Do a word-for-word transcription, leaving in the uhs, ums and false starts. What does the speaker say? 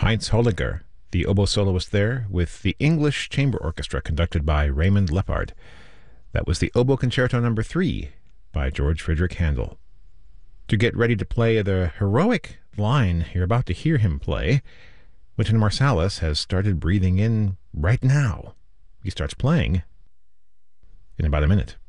Heinz Holliger, the oboe soloist there, with the English Chamber Orchestra conducted by Raymond Leppard. That was the Oboe Concerto number three by George Frideric Handel. To get ready to play the heroic line you're about to hear him play, Wynton Marsalis has started breathing in right now. He starts playing in about a minute.